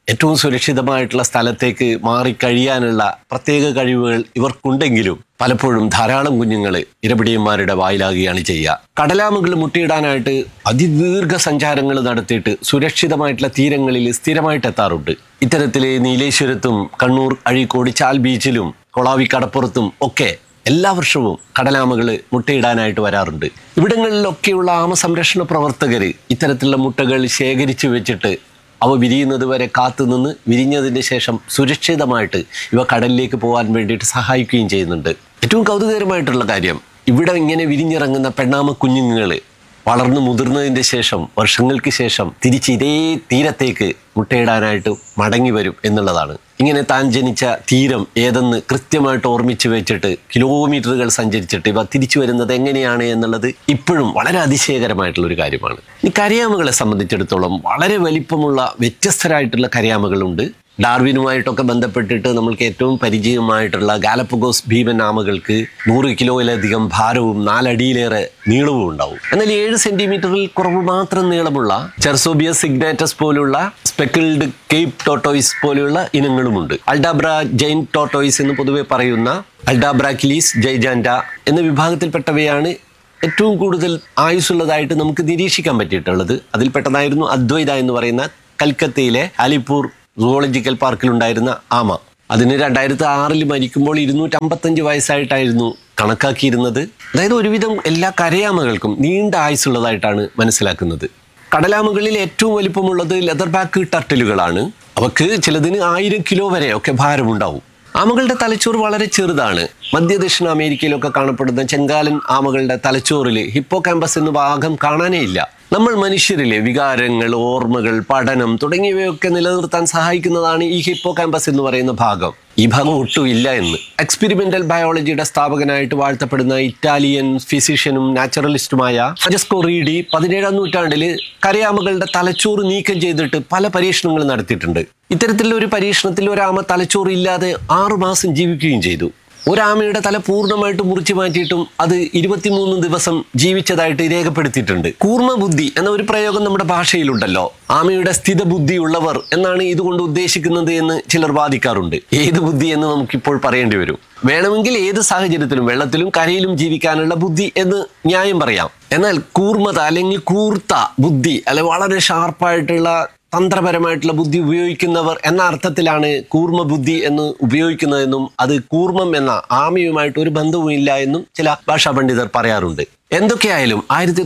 ഏറ്റവും സുരക്ഷിതമായിട്ടുള്ള സ്ഥലത്തേക്ക് മാറിക്കഴിയാനുള്ള പ്രത്യേക കഴിവുകൾ ഇവർക്കുണ്ടെങ്കിലും പലപ്പോഴും ധാരാളം കുഞ്ഞുങ്ങൾ ഇരപിടിയന്മാരുടെ വായിലാകുകയാണ് ചെയ്യുക. കടലാമകൾ മുട്ടയിടാനായിട്ട് അതിദീർഘ സഞ്ചാരങ്ങൾ നടത്തിയിട്ട് സുരക്ഷിതമായിട്ടുള്ള തീരങ്ങളിൽ സ്ഥിരമായിട്ട് എത്താറുണ്ട്. ഇത്തരത്തിൽ നീലേശ്വരത്തും കണ്ണൂർ അഴീക്കോട് ചാൽ ബീച്ചിലും കൊളാവി കടപ്പുറത്തും ഒക്കെ എല്ലാ വർഷവും കടലാമകൾ മുട്ടയിടാനായിട്ട് വരാറുണ്ട്. ഇവിടങ്ങളിലൊക്കെയുള്ള ആമ സംരക്ഷണ പ്രവർത്തകർ ഇത്തരത്തിലുള്ള മുട്ടകൾ ശേഖരിച്ചു വെച്ചിട്ട് അവ വിരിയുന്നത് വരെ കാത്തുനിന്ന് വിരിഞ്ഞതിന് ശേഷം സുരക്ഷിതമായിട്ട് ഇവ കടലിലേക്ക് പോകാൻ വേണ്ടിയിട്ട് സഹായിക്കുകയും ചെയ്യുന്നുണ്ട്. ഏറ്റവും കൗതുകകരമായിട്ടുള്ള കാര്യം, ഇവിടെ ഇങ്ങനെ വിരിഞ്ഞിറങ്ങുന്ന പെണ്ണാമ കുഞ്ഞുങ്ങൾ വളർന്നു മുതിർന്നതിൻ്റെ ശേഷം വർഷങ്ങൾക്ക് ശേഷം തിരിച്ച് ഇതേ തീരത്തേക്ക് മുട്ടയിടാനായിട്ട് മടങ്ങി വരും എന്നുള്ളതാണ്. ഇങ്ങനെ താൻ ജനിച്ച തീരം ഏതെന്ന് കൃത്യമായിട്ട് ഓർമ്മിച്ച് വെച്ചിട്ട് കിലോമീറ്ററുകൾ സഞ്ചരിച്ചിട്ട് ഇവ തിരിച്ചു വരുന്നത് എങ്ങനെയാണ് എന്നുള്ളത് ഇപ്പോഴും വളരെ അതിശയകരമായിട്ടുള്ള ഒരു കാര്യമാണ്. ഈ കരയാമകളെ സംബന്ധിച്ചിടത്തോളം വളരെ വലിപ്പമുള്ള വ്യത്യസ്തരായിട്ടുള്ള കരയാമകളുണ്ട്. ഡാർവിനുമായിട്ടൊക്കെ ബന്ധപ്പെട്ടിട്ട് നമ്മൾക്ക് ഏറ്റവും പരിചയമായിട്ടുള്ള ഗാലപ്പഗോസ് ഭീമൻ ആമകൾക്ക് 100 കിലോയിലധികം ഭാരവും 4 അടിയിലേറെ നീളവും ഉണ്ടാവും. എന്നാൽ 7 സെന്റിമീറ്ററിൽ കുറവ് മാത്രം നീളമുള്ള ചെർസോബിയസ് സിഗ്നാറ്റസ് പോലുള്ള സ്പെക്കിൾഡ് കേപ്പ് ടോട്ടോയിസ് പോലെയുള്ള ഇനങ്ങളുമുണ്ട്. അൾഡാബ്ര ജൈൻ ടോട്ടോയിസ് എന്ന് പൊതുവെ പറയുന്ന അൾഡാബ്രാക്കിലീസ് ജൈജാൻഡ എന്ന വിഭാഗത്തിൽപ്പെട്ടവയാണ് ഏറ്റവും കൂടുതൽ ആയുസ്സുള്ളതായിട്ട് നമുക്ക് നിരീക്ഷിക്കാൻ പറ്റിയിട്ടുള്ളത്. അതിൽപ്പെട്ടതായിരുന്നു അദ്വൈത എന്ന് പറയുന്ന കൽക്കത്തയിലെ അലിപ്പൂർ സുവോളജിക്കൽ പാർക്കിലുണ്ടായിരുന്ന ആമ. അതിന് 2006 മരിക്കുമ്പോൾ 255 വയസ്സായിട്ടായിരുന്നു കണക്കാക്കിയിരുന്നത്. അതായത് ഒരുവിധം എല്ലാ കരയാമകൾക്കും നീണ്ട ആയുസ്സുള്ളതായിട്ടാണ് മനസ്സിലാക്കുന്നത്. കടലാമകളിൽ ഏറ്റവും വലിപ്പമുള്ളത് ലെതർ ബാക്ക് ടർട്ടിലുകളാണ്. അവക്ക് ചിലതിന് 1000 കിലോ വരെ ഒക്കെ ഭാരമുണ്ടാവും. ആമകളുടെ തലച്ചോറ് വളരെ ചെറുതാണ്. മധ്യ ദക്ഷിണ അമേരിക്കയിലൊക്കെ കാണപ്പെടുന്ന ചെങ്കാലൻ ആമകളുടെ തലച്ചോറിൽ ഹിപ്പോ ക്യാമ്പസ് എന്ന ഭാഗം കാണാനേ ഇല്ല. നമ്മൾ മനുഷ്യരിലെ വികാരങ്ങൾ, ഓർമ്മകൾ, പഠനം തുടങ്ങിയവയൊക്കെ നിലനിർത്താൻ സഹായിക്കുന്നതാണ് ഈ ഹിപ്പോ ക്യാമ്പസ് എന്ന് പറയുന്ന ഭാഗം. ഈ ഭാഗം ഒട്ടും ഇല്ല എന്ന് എക്സ്പെരിമെന്റൽ ബയോളജിയുടെ സ്ഥാപകനായിട്ട് വാഴ്ത്തപ്പെടുന്ന ഇറ്റാലിയൻ ഫിസിഷ്യനും നാച്ചുറലിസ്റ്റുമായ ഫ്രാഞ്ചെസ്കോ റീഡി 17ാം നൂറ്റാണ്ടിൽ കരയാമകളുടെ തലച്ചോറ് നീക്കം ചെയ്തിട്ട് പല പരീക്ഷണങ്ങൾ നടത്തിയിട്ടുണ്ട്. ഇത്തരത്തിലുള്ള ഒരു പരീക്ഷണത്തിൽ ഒരാമ തലച്ചോറ് ഇല്ലാതെ 6 മാസം ജീവിക്കുകയും ചെയ്തു. ഒരാമയുടെ തല പൂർണ്ണമായിട്ട് മുറിച്ചു മാറ്റിയിട്ടും അത് 23 ദിവസം ജീവിച്ചതായിട്ട് രേഖപ്പെടുത്തിയിട്ടുണ്ട്. കൂർമ്മ ബുദ്ധി എന്ന ഒരു പ്രയോഗം നമ്മുടെ ഭാഷയിലുണ്ടല്ലോ. ആമയുടെ സ്ഥിത ബുദ്ധിയുള്ളവർ എന്നാണ് ഇതുകൊണ്ട് ഉദ്ദേശിക്കുന്നത് എന്ന് ചിലർ വാദിക്കാറുണ്ട്. ഏത് ബുദ്ധി എന്ന് നമുക്കിപ്പോൾ പറയേണ്ടി വരും. വേണമെങ്കിൽ ഏത് സാഹചര്യത്തിലും വെള്ളത്തിലും കരയിലും ജീവിക്കാനുള്ള ബുദ്ധി എന്ന് ന്യായം പറയാം. എന്നാൽ കൂർമ്മത അല്ലെങ്കിൽ കൂർത്ത ബുദ്ധി അല്ലെ വളരെ ഷാർപ്പായിട്ടുള്ള തന്ത്രപരമായിട്ടുള്ള ബുദ്ധി ഉപയോഗിക്കുന്നവർ എന്ന അർത്ഥത്തിലാണ് കൂർമ്മ ബുദ്ധി എന്ന് ഉപയോഗിക്കുന്നതെന്നും അത് കൂർമ്മം എന്ന ആമയുമായിട്ട് ഒരു ബന്ധവും ഇല്ല എന്നും ചില ഭാഷാ പണ്ഡിതർ പറയാറുണ്ട്. എന്തൊക്കെയായാലും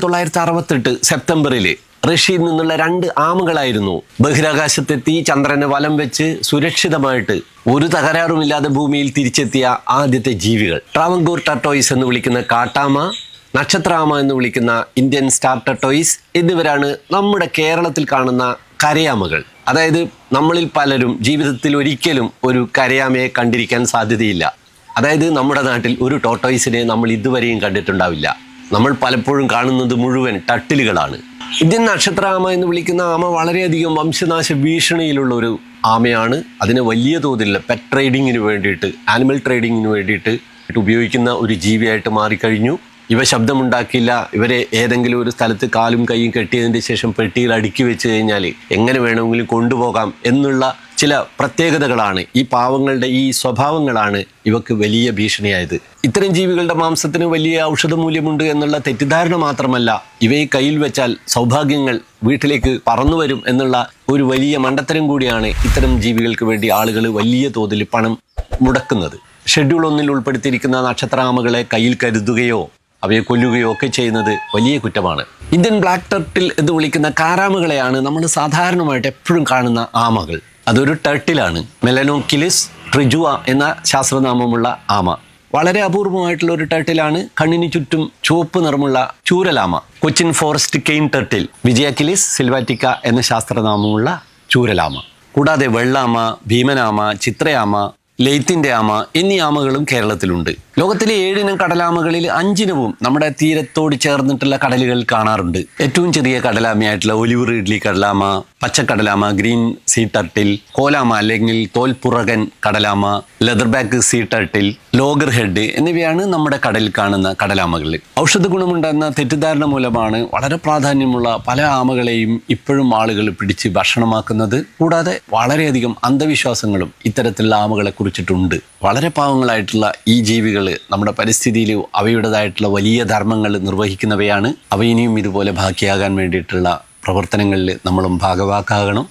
1968 സെപ്റ്റംബറിൽ റഷ്യയിൽ നിന്നുള്ള 2 ആമകളായിരുന്നു ബഹിരാകാശത്തെത്തി ചന്ദ്രനെ വലം വെച്ച് സുരക്ഷിതമായിട്ട് ഒരു തകരാറുമില്ലാതെ ഭൂമിയിൽ തിരിച്ചെത്തിയ ആദ്യത്തെ ജീവികൾ. ട്രാവൻകൂർ ടർട്ടോയിസ് എന്ന് വിളിക്കുന്ന കാട്ടാമ, നക്ഷത്രാമ എന്ന് വിളിക്കുന്ന ഇന്ത്യൻ സ്റ്റാർ ടർട്ടോയിസ് എന്നിവരാണ് നമ്മുടെ കേരളത്തിൽ കാണുന്ന കരയാമകൾ. അതായത് നമ്മളിൽ പലരും ജീവിതത്തിൽ ഒരിക്കലും ഒരു കരയാമയെ കണ്ടിരിക്കാൻ സാധ്യതയില്ല. അതായത് നമ്മുടെ നാട്ടിൽ ഒരു ടോട്ടോയിസിനെ നമ്മൾ ഇതുവരെയും കണ്ടിട്ടുണ്ടാവില്ല. നമ്മൾ പലപ്പോഴും കാണുന്നത് മുഴുവൻ ടട്ടിലുകളാണ്. ഇന്ത്യൻ നക്ഷത്രാമ എന്ന് വിളിക്കുന്ന ആമ വളരെയധികം വംശനാശ ഭീഷണിയിലുള്ള ഒരു ആമയാണ്. അതിനെ വലിയ തോതിലുള്ള പെറ്റ് ട്രേഡിങ്ങിന് വേണ്ടിയിട്ട്, ആനിമൽ ട്രേഡിങ്ങിന് വേണ്ടിയിട്ട് ഉപയോഗിക്കുന്ന ഒരു ജീവിയായിട്ട് മാറിക്കഴിഞ്ഞു. ഇവ ശബ്ദമുണ്ടാക്കില്ല. ഇവരെ ഏതെങ്കിലും ഒരു സ്ഥലത്ത് കാലും കൈയും കെട്ടിയതിന് ശേഷം പെട്ടിയിൽ അടുക്കി വെച്ച് കഴിഞ്ഞാൽ എങ്ങനെ വേണമെങ്കിലും കൊണ്ടുപോകാം എന്നുള്ള ചില പ്രത്യേകതകളാണ്, ഈ പാവങ്ങളുടെ ഈ സ്വഭാവങ്ങളാണ് ഇവക്ക് വലിയ ഭീഷണിയായത്. ഇത്തരം ജീവികളുടെ മാംസത്തിന് വലിയ ഔഷധമൂല്യമുണ്ട് എന്നുള്ള തെറ്റിദ്ധാരണ മാത്രമല്ല, ഇവയെ കയ്യിൽ വെച്ചാൽ സൗഭാഗ്യങ്ങൾ വീട്ടിലേക്ക് പറന്നു വരും എന്നുള്ള ഒരു വലിയ മണ്ടത്തരം കൂടിയാണ് ഇത്തരം ജീവികൾക്ക് വേണ്ടി ആളുകൾ വലിയ തോതിൽ പണം മുടക്കുന്നത്. ഷെഡ്യൂൾ 1 ഉൾപ്പെടുത്തിയിരിക്കുന്ന നക്ഷത്രാമകളെ കയ്യിൽ കരുതുകയോ അവയെ കൊല്ലുകയോ ഒക്കെ ചെയ്യുന്നത് വലിയ കുറ്റമാണ്. ഇന്ത്യൻ ബ്ലാക്ക് ടർട്ടിൽ എന്ന് വിളിക്കുന്ന കാരാമകളെയാണ് നമ്മൾ സാധാരണമായിട്ട് എപ്പോഴും കാണുന്ന ആമകൾ. അതൊരു ടർട്ടിലാണ്. മെലനോക്കിലിസ് ട്രിജുവ എന്ന ശാസ്ത്രനാമമുള്ള ആമ. വളരെ അപൂർവമായിട്ടുള്ള ഒരു ടർട്ടിലാണ്. കണ്ണിന് ചുറ്റും ചുവപ്പ് നിറമുള്ള ചൂരലാമ. കൊച്ചിൻ ഫോറസ്റ്റ് കെയിൻ ടർട്ടിൽ, വിജയക്കിലിസ് സിൽവാറ്റിക്ക എന്ന ശാസ്ത്രനാമമുള്ള ചൂരലാമ. കൂടാതെ വെള്ളാമ, ഭീമനാമ, ചിത്രയാമ, ലെയ്ത്തിന്റെ ആമ എന്നീ ആമകളും കേരളത്തിലുണ്ട്. ലോകത്തിലെ 7 ഇനം കടലാമകളിൽ 5 ഇനവും നമ്മുടെ തീരത്തോട് ചേർന്നിട്ടുള്ള കടലുകൾ കാണാറുണ്ട്. ഏറ്റവും ചെറിയ കടലാമയായിട്ടുള്ള olive Ridley കടലാമ, പച്ചക്കടലാമ, green see turtle, കോലാമ അല്ലെങ്കിൽ തോൽപ്പുറകൻ കടലാമ, leather back see turtle, logger head എന്നിവയാണ് നമ്മുടെ കടലിൽ കാണുന്ന കടലാമകൾ. ഔഷധ ഗുണമുണ്ടെന്ന തെറ്റിദ്ധാരണ മൂലമാണ് വളരെ പ്രാധാന്യമുള്ള പല ആമകളെയും ഇപ്പോഴും ആളുകൾ പിടിച്ച് ഭക്ഷണമാക്കുന്നത്. കൂടാതെ വളരെയധികം അന്ധവിശ്വാസങ്ങളും ഇത്തരത്തിലുള്ള ആമകളെ കുറിച്ചിട്ടുണ്ട്. വളരെ പാവങ്ങളായിട്ടുള്ള ഈ ജീവികൾ നമ്മുടെ പരിസ്ഥിതിയിൽ അവയുടേതായിട്ടുള്ള വലിയ ധർമ്മങ്ങൾ നിർവഹിക്കുന്നവയാണ്. അവ ഇനിയും ഇതുപോലെ ബാക്കിയാകാൻ വേണ്ടിയിട്ടുള്ള പ്രവർത്തനങ്ങളിൽ നമ്മളും ഭാഗവാക്കാകണം.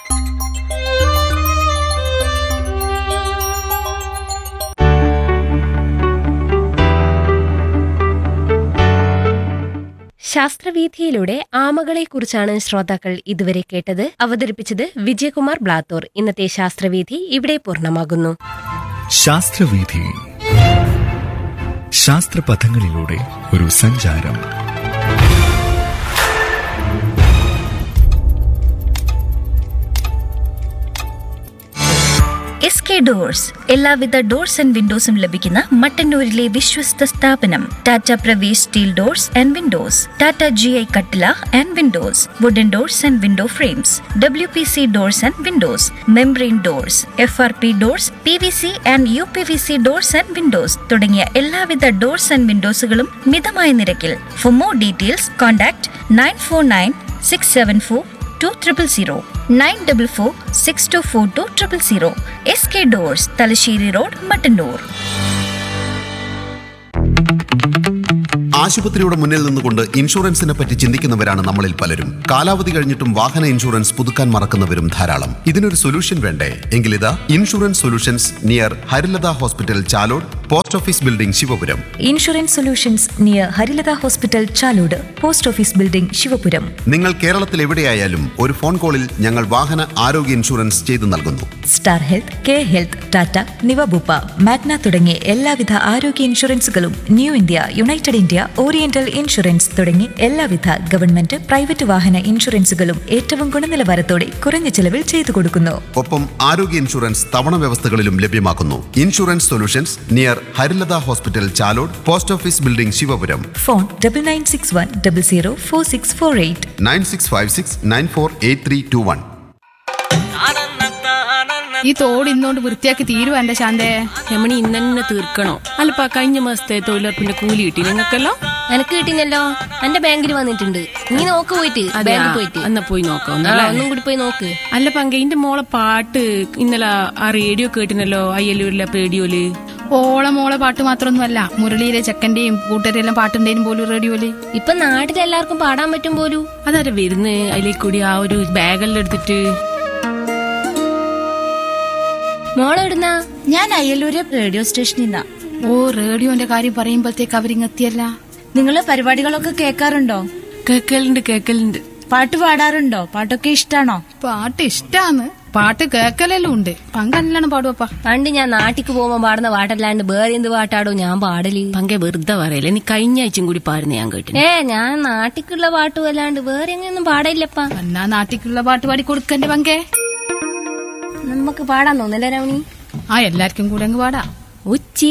ശാസ്ത്രവീഥിയിലൂടെ ആമകളെക്കുറിച്ചാണ് ശ്രോതാക്കൾ ഇതുവരെ കേട്ടത്. അവതരിപ്പിച്ചത് വിജയകുമാർ ബ്ലാത്തൂർ. ഇന്നത്തെ ശാസ്ത്രവീഥി ഇവിടെ പൂർണ്ണമാകുന്നു. ശാസ്ത്രവീഥി, ശാസ്ത്രപഥങ്ങളിലൂടെ ഒരു സഞ്ചാരം. SK ഡോർസ്, എല്ലാവിധ ഡോർസ് ആൻഡ് വിൻഡോസും ലഭിക്കുന്ന മട്ടന്നൂരിലെ വിശ്വസ്ത സ്ഥാപനം. Tata Pravesh steel doors and Windows, Tata GI കട്ടില and Windows, wooden doors and window frames, WPC doors and Windows, membrane doors, FRP doors, PVC and UPVC doors and Windows തുടങ്ങിയ എല്ലാവിധ ഡോർസ് ആൻഡ് വിൻഡോസുകളും മിതമായ നിരക്കിൽ. For more details contact 9496742000, 9446242000. SK doors, Thalassery road, Mattannur. ആശുപത്രിയുടെ മുന്നിൽ നിന്നുകൊണ്ട് ഇൻഷുറൻസിനെ പറ്റി ചിന്തിക്കുന്നവരാണ് നമ്മളിൽ പലരും. കാലാവധി കഴിഞ്ഞിട്ടും വാഹന ഇൻഷുറൻസ് പുതുക്കാൻ മറക്കുന്നവരും ധാരാളം. ഇതിനൊരു സൊല്യൂഷൻ വേണ്ടേ? എങ്കിലിതാ insurance solutions near Harilatha hospital, Chalode, post office building, Sivapuram. Insurance solutions near Harilatha hospital, Chalode, post office building, Sivapuram. നിങ്ങൾ കേരളത്തിൽ എവിടെയായാലും ഒരു ഫോൺ കോളിൽ ഞങ്ങൾ വാഹന ആരോഗ്യ ഇൻഷുറൻസ് ചെയ്തു നൽകുന്നു. Star health, K health, Tata, Niva Bupa, Magna തുടങ്ങിയ എല്ലാവിധ ആരോഗ്യ ഇൻഷുറൻസുകളും new India, United India, oriental insurance തുടങ്ങി എല്ലാവിധ ഗവൺമെന്റ്, പ്രൈവറ്റ് വാഹന ഇൻഷുറൻസുകളും ഏറ്റവും ഗുണനിലവാരത്തോടെ കുറഞ്ഞ ചെലവിൽ ചെയ്തു കൊടുക്കുന്നു. ഒപ്പം ആരോഗ്യ ഇൻഷുറൻസ് തവണ വ്യവസ്ഥകളിലും ലഭ്യമാക്കുന്നു. Insurance solutions near Harilatha hospital, Chalode, post office building, Sivapuram. Phone 9961004648, 9656948321. ഈ തോട് ഇന്നോണ്ട് വൃത്തിയാക്കി തീരുവാ എന്റെ ശാന്തേ. രമണി ഇന്നെ തീർക്കണോ? അല്ലപ്പാ കഴിഞ്ഞ മാസത്തെ തൊഴിലുറപ്പിന്റെ കൂലി കിട്ടി നിങ്ങൾക്കല്ലോ? എനക്ക് കിട്ടിനല്ലോ. എന്റെ ബാങ്കിൽ വന്നിട്ടുണ്ട്. നീ നോക്ക് പോയിട്ട്, ബാങ്കിൽ പോയിട്ട്. എന്നാ പോയി നോക്കാം, ഒന്നും കൂടി പോയി നോക്ക്. അല്ല പങ്ക ഇന്റെ മോളെ പാട്ട് ഇന്നലെ ആ റേഡിയോ കേട്ടിനല്ലോ, അയ്യല്ലൂരിലെ റേഡിയോയില്. മോളെ പാട്ട് മാത്രമൊന്നുമല്ല, മുരളിയിലെ ചെക്കന്റെയും കൂട്ടരെല്ലാം പാട്ടുണ്ടേനും പോലും റേഡിയോയില്. ഇപ്പൊ നാട്ടിലെല്ലാവർക്കും പാടാൻ പറ്റും പോലും. അതാരെ വരുന്ന് അതിലേക്ക് കൂടി ആ ഒരു ബാഗെല്ലാം എടുത്തിട്ട്. മോളെടുന്നാ? ഞാൻ അയ്യലൂര് റേഡിയോ സ്റ്റേഷനിൽ നിന്നാ. ഓ, റേഡിയോന്റെ കാര്യം പറയുമ്പോഴത്തേക്ക് അവരിങ്ങെത്തിയല്ല. നിങ്ങള് പരിപാടികളൊക്കെ കേൾക്കാറുണ്ടോ? കേക്കലുണ്ട്. പാട്ട് പാടാറുണ്ടോ? പാട്ടൊക്കെ ഇഷ്ടാണോ? പാട്ട് ഇഷ്ടാന്ന്, പാട്ട് കേക്കലെല്ലാം ഉണ്ട്. പങ്കല്ലാണ് പാടുവപ്പാ. പണ്ട് ഞാൻ നാട്ടിക്ക് പോകുമ്പോ പാടുന്ന പാട്ടല്ലാണ്ട് വേറെ എന്ത് പാട്ടാടോ ഞാൻ പാടല്? പങ്ക വെറുതെ പറയല്ലേ, നീ കഴിഞ്ഞ ആഴ്ചയും കൂടി പാടുന്ന ഞാൻ കേട്ടു. ഞാൻ നാട്ടിക്കുള്ള പാട്ടും അല്ലാണ്ട് വേറെ എങ്ങനെയൊന്നും പാടില്ലപ്പാ. എന്നാ നാട്ടിക്കുള്ള പാട്ട് പാടി കൊടുക്കണ്ടേ പങ്കേ? നമുക്ക് പാടാൻ തോന്നില്ല രമണി? ആ, എല്ലാവർക്കും കൂടെ അങ്ങ് പാടാ. ഉച്ചി